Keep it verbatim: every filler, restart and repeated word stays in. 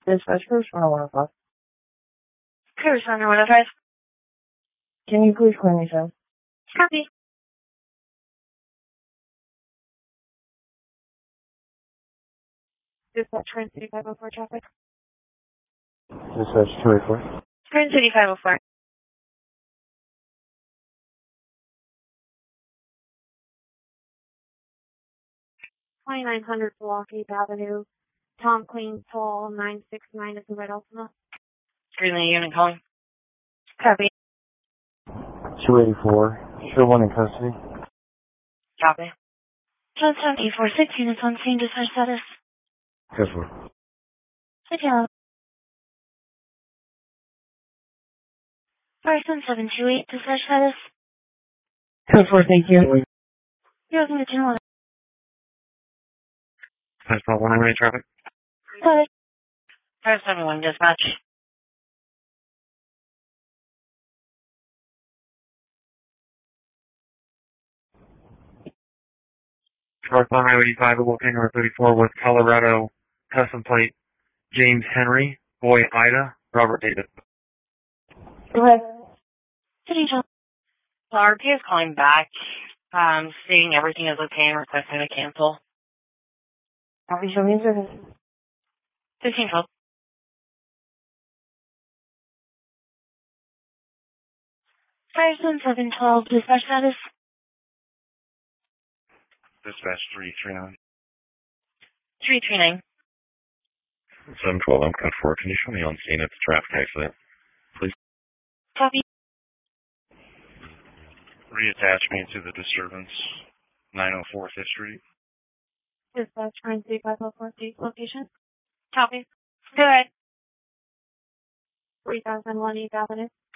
Dispatch Cruise one oh one oh five. Cruise one oh one oh five. Can you please clear me, sir? Copy. Dispatch Current City five oh four traffic. Dispatch two eight four. Current City five oh four. twenty-nine hundred Blockade Avenue. Tom Queen Toll nine six nine is the Red Ultima. Greenland unit calling. Copy. two eighty-four. Show one in custody. Copy. John seven eight four six units on scene, dispatch status. Yes, sir. Hotel. Person seven two eight, dispatch status. Yes, sir, thank you. You're going to channel. That's not one way traffic. Got it. five seven one, dispatch. Northbound Highway eighty-five, Volcano thirty-four with Colorado custom plate James Henry, Boy Ida, Robert David. Go ahead. City John. So R P is calling back, um, stating everything is okay and requesting to cancel. Copy, show me in service. fifteen twelve. Person seven twelve, dispatch status. Dispatch three three nine. three three nine. seven twelve, I'm code four. Can you show me on scene at the traffic accident, please? Copy. Reattach me to the disturbance, nine oh four Fifth Street. Dispatch nine three five oh four location. Copy. Go ahead. three thousand one East Avenue.